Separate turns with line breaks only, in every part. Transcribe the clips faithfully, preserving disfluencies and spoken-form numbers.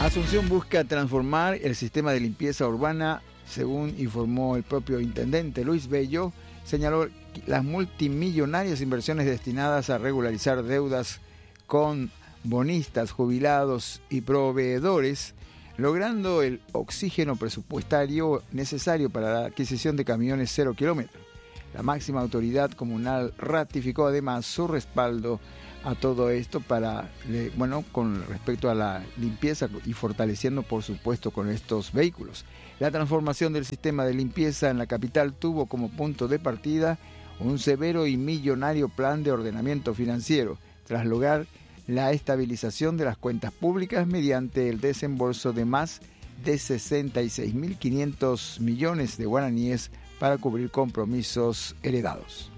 Asunción busca transformar el sistema de limpieza urbana, según informó el propio intendente Luis Bello. Señaló las multimillonarias inversiones destinadas a regularizar deudas con bonistas, jubilados y proveedores, logrando el oxígeno presupuestario necesario para la adquisición de camiones cero kilómetros. La máxima autoridad comunal ratificó además su respaldo a todo esto para, bueno, con respecto a la limpieza y fortaleciendo, por supuesto, con estos vehículos. La transformación del sistema de limpieza en la capital tuvo como punto de partida un severo y millonario plan de ordenamiento financiero, tras lograr la estabilización de las cuentas públicas mediante el desembolso de más de sesenta y seis mil quinientos millones de guaraníes para cubrir compromisos heredados.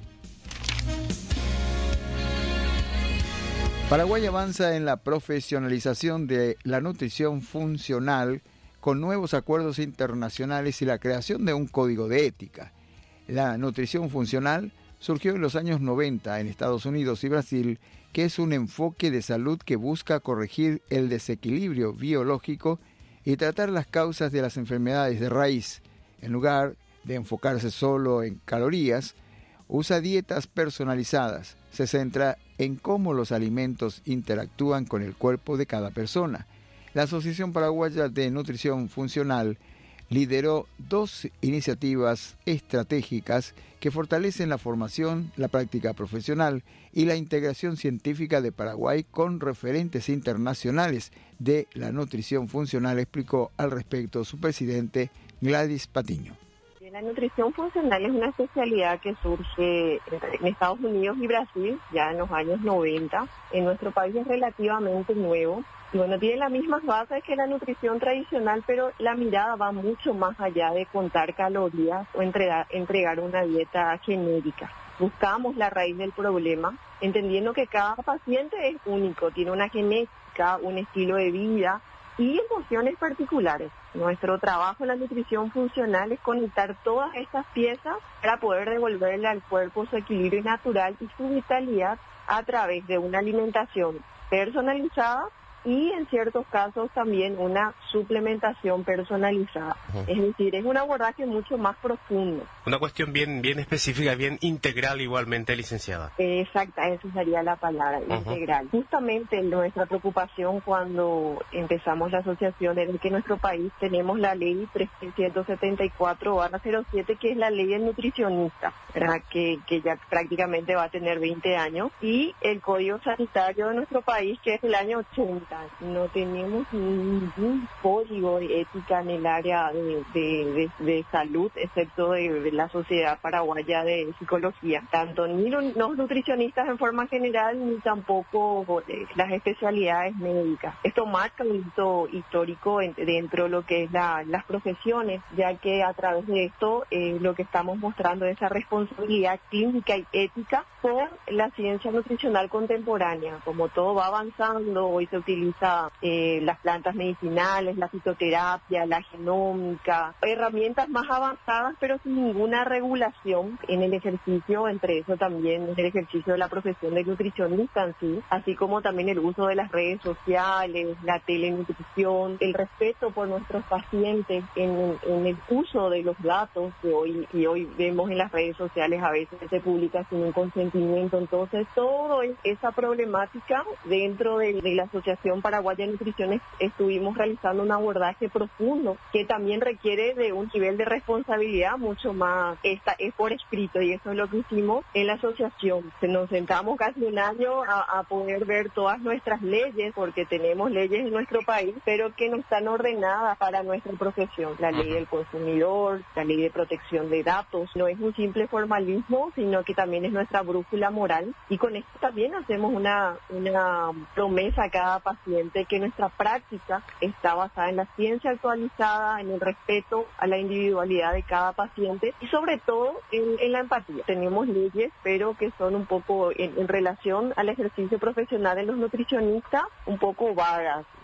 Paraguay avanza en la profesionalización de la nutrición funcional con nuevos acuerdos internacionales y la creación de un código de ética. La nutrición funcional surgió en los años noventa en Estados Unidos y Brasil, que es un enfoque de salud que busca corregir el desequilibrio biológico y tratar las causas de las enfermedades de raíz. En lugar de enfocarse solo en calorías, usa dietas personalizadas. Se centra en cómo los alimentos interactúan con el cuerpo de cada persona. La Asociación Paraguaya de Nutrición Funcional lideró dos iniciativas estratégicas que fortalecen la formación, la práctica profesional y la integración científica de Paraguay con referentes internacionales de la nutrición funcional, explicó al respecto su presidente Gladys Patiño.
La nutrición funcional es una especialidad que surge en Estados Unidos y Brasil ya en los años noventa. En nuestro país es relativamente nuevo. Y bueno, tiene las mismas bases que la nutrición tradicional, pero la mirada va mucho más allá de contar calorías o entregar, entregar una dieta genérica. Buscamos la raíz del problema, entendiendo que cada paciente es único, tiene una genética, un estilo de vida y emociones particulares. Nuestro trabajo en la nutrición funcional es conectar todas estas piezas para poder devolverle al cuerpo su equilibrio natural y su vitalidad a través de una alimentación personalizada y en ciertos casos también una suplementación personalizada. Uh-huh. Es decir, es un abordaje mucho más profundo.
Una cuestión bien bien específica, bien integral igualmente, licenciada.
Exacta, esa sería la palabra, uh-huh. Integral. Justamente nuestra preocupación cuando empezamos la asociación era que en nuestro país tenemos la ley trescientos setenta y cuatro barra cero siete, que es la ley del nutricionista, ¿verdad? Que, que ya prácticamente va a tener veinte años, y el Código Sanitario de nuestro país, que es el año ochenta. No tenemos ningún código de ética en el área de, de, de, de salud, excepto de, de la Sociedad Paraguaya de Psicología. Tanto ni los nutricionistas en forma general, ni tampoco eh, las especialidades médicas. Esto marca un hito histórico en, dentro de lo que es la, las profesiones, ya que a través de esto eh, lo que estamos mostrando es esa responsabilidad clínica y ética por la ciencia nutricional contemporánea. Como todo va avanzando, hoy se utiliza Eh, las plantas medicinales, la fitoterapia, la genómica, herramientas más avanzadas pero sin ninguna regulación en el ejercicio, entre eso también el ejercicio de la profesión de nutricionista en sí, así como también el uso de las redes sociales, la telenutrición, el respeto por nuestros pacientes en, en el uso de los datos que hoy, y hoy vemos en las redes sociales a veces se publica sin un consentimiento. Entonces todo es, esa problemática dentro de, de la Asociación Paraguaya de Nutrición estuvimos realizando un abordaje profundo que también requiere de un nivel de responsabilidad mucho más, esta es por escrito, y eso es lo que hicimos en la asociación. Nos sentamos casi un año a, a poder ver todas nuestras leyes, porque tenemos leyes en nuestro país, pero que no están ordenadas para nuestra profesión. La ley del consumidor, la ley de protección de datos, no es un simple formalismo, sino que también es nuestra brújula moral, y con esto también hacemos una, una promesa a cada paciente que nuestra práctica está basada en la ciencia actualizada, en el respeto a la individualidad de cada paciente y sobre todo en, en la empatía. Tenemos leyes, pero que son un poco en, en relación al ejercicio profesional de los nutricionistas, un poco vagas.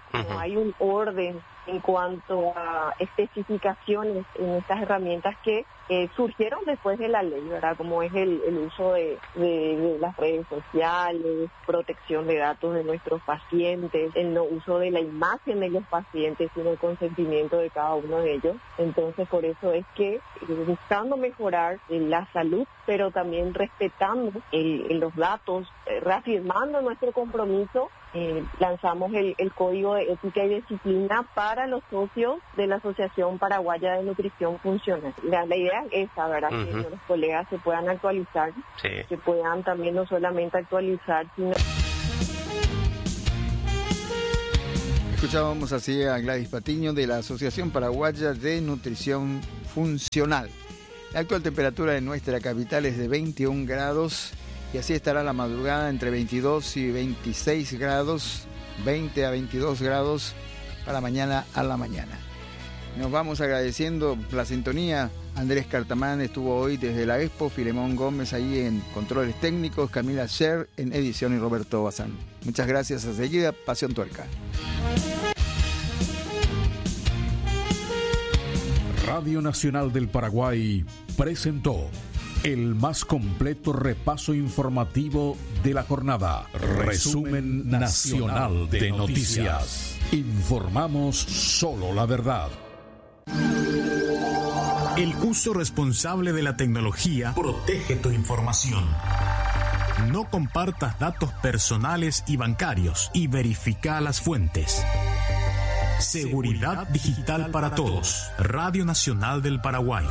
Uh-huh. No hay un orden en cuanto a especificaciones en estas herramientas que eh, surgieron después de la ley, ¿verdad? Como es el, el uso de, de, de las redes sociales, protección de datos de nuestros pacientes, el no uso de la imagen de los pacientes, sino el consentimiento de cada uno de ellos. Entonces, por eso es que eh, buscando mejorar eh, la salud, pero también respetando el, el, los datos, eh, reafirmando nuestro compromiso, Eh, lanzamos el, el Código de Ética y Disciplina para los socios de la Asociación Paraguaya de Nutrición Funcional. La, la idea es esa, ¿verdad? Uh-huh. Que los colegas se puedan actualizar, sí. que puedan también no solamente actualizar, sino...
Escuchábamos así a Gladys Patiño de la Asociación Paraguaya de Nutrición Funcional. La actual temperatura en nuestra capital es de veintiún grados. Y así estará la madrugada entre veintidós y veintiséis grados, veinte a veintidós grados para mañana a la mañana. Nos vamos agradeciendo la sintonía. Andrés Cartamán estuvo hoy desde la Expo, Filemón Gómez ahí en controles técnicos, Camila Scher en edición y Roberto Bazán. Muchas gracias. A seguida, Pasión Tuerca.
Radio Nacional del Paraguay presentó el más completo repaso informativo de la jornada. Resumen Nacional de Noticias. Informamos solo la verdad.
El uso responsable de la tecnología protege tu información. No compartas datos personales y bancarios y verifica las fuentes. Seguridad digital para todos. Radio Nacional del Paraguay.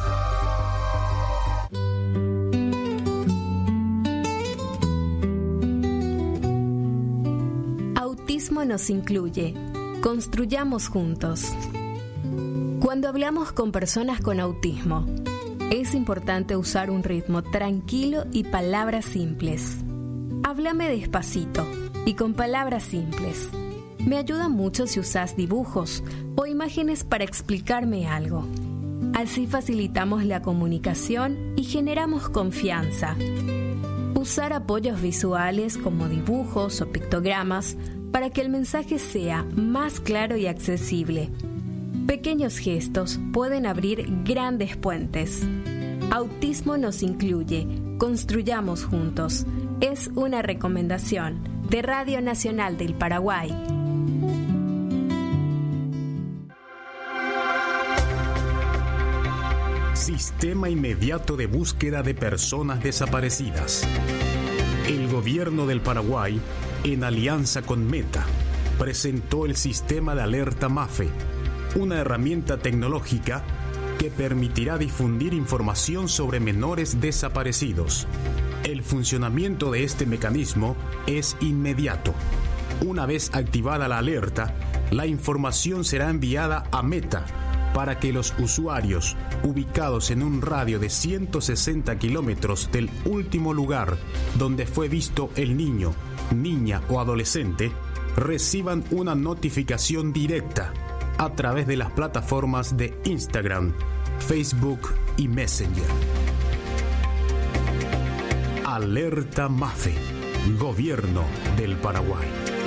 Autismo nos incluye. Construyamos juntos. Cuando hablamos con personas con autismo, es importante usar un ritmo tranquilo y palabras simples. Háblame despacito y con palabras simples. Me ayuda mucho si usas dibujos o imágenes para explicarme algo. Así facilitamos la comunicación y generamos confianza. Usar apoyos visuales como dibujos o pictogramas para que el mensaje sea más claro y accesible. Pequeños gestos pueden abrir grandes puentes. Autismo nos incluye. Construyamos juntos. Es una recomendación de Radio Nacional del Paraguay.
Sistema inmediato de búsqueda de personas desaparecidas. El gobierno del Paraguay, en alianza con Meta, presentó el sistema de alerta MAFE, una herramienta tecnológica que permitirá difundir información sobre menores desaparecidos. El funcionamiento de este mecanismo es inmediato. Una vez activada la alerta, la información será enviada a Meta para que los usuarios ubicados en un radio de ciento sesenta kilómetros del último lugar donde fue visto el niño, niña o adolescente reciban una notificación directa a través de las plataformas de Instagram, Facebook y Messenger. Alerta MAFE, Gobierno del Paraguay.